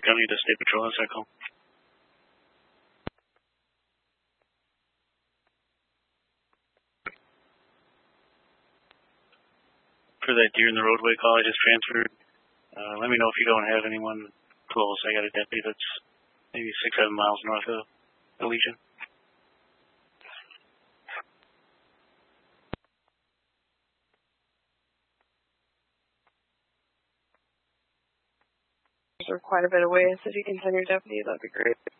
County to State Patrol on Circle. For that deer in the roadway call I just transferred, let me know if you don't have anyone close. I got a deputy that's maybe 6-7 miles north of Elysian. We're quite a bit away, so if you can send your deputy, that'd be great.